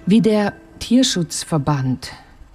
Wie der Tierschutzverband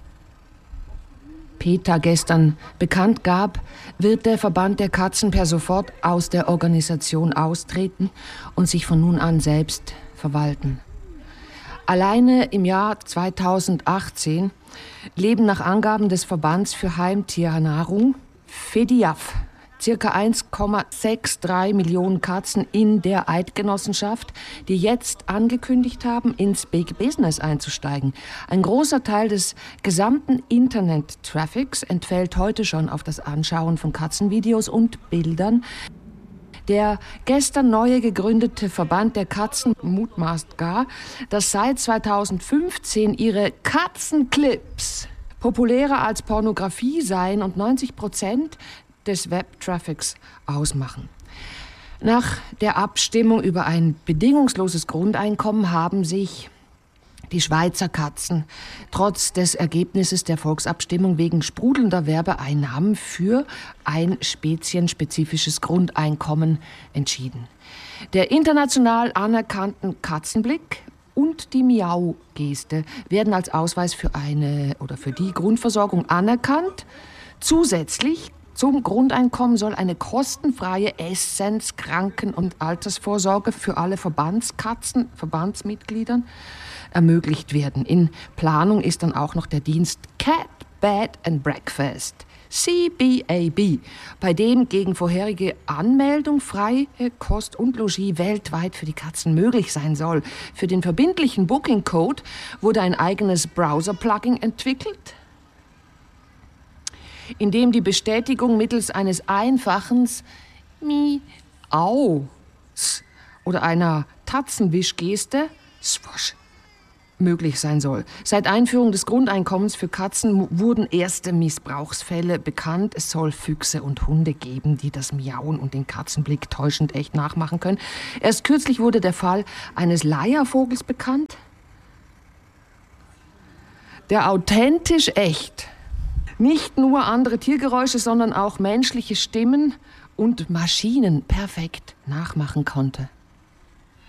PETA gestern bekannt gab, wird der Verband der Katzen per sofort aus der Organisation austreten und sich von nun an selbst verwalten. Alleine im Jahr 2018 leben nach Angaben des Verbands für Heimtiernahrung, FEDIAF, ca. 1,63 Millionen Katzen in der Eidgenossenschaft, die jetzt angekündigt haben, ins Big Business einzusteigen. Ein großer Teil des gesamten Internet-Traffics entfällt heute schon auf das Anschauen von Katzenvideos und Bildern. Der gestern neu gegründete Verband der Katzen mutmaßt gar, dass seit 2015 ihre Katzenclips populärer als Pornografie seien und 90% des Webtraffics ausmachen. Nach der Abstimmung über ein bedingungsloses Grundeinkommen haben sich die Schweizer Katzen trotz des Ergebnisses der Volksabstimmung wegen sprudelnder Werbeeinnahmen für ein spezienspezifisches Grundeinkommen entschieden. Der international anerkannten Katzenblick und die Miau-Geste werden als Ausweis für die Grundversorgung anerkannt. Zusätzlich zum Grundeinkommen soll eine kostenfreie Essens-, Kranken- und Altersvorsorge für alle Verbandsmitgliedern ermöglicht werden. In Planung ist dann auch noch der Dienst Cat Bed and Breakfast, CBAB, bei dem gegen vorherige Anmeldung freie Kost und Logis weltweit für die Katzen möglich sein soll. Für den verbindlichen Booking-Code wurde ein eigenes Browser-Plugin entwickelt, in dem die Bestätigung mittels eines einfachen Miaus oder einer Tatzenwischgeste Swosh möglich sein soll. Seit Einführung des Grundeinkommens für Katzen wurden erste Missbrauchsfälle bekannt. Es soll Füchse und Hunde geben, die das Miauen und den Katzenblick täuschend echt nachmachen können. Erst kürzlich wurde der Fall eines Leiervogels bekannt, der authentisch echt nicht nur andere Tiergeräusche, sondern auch menschliche Stimmen und Maschinen perfekt nachmachen konnte.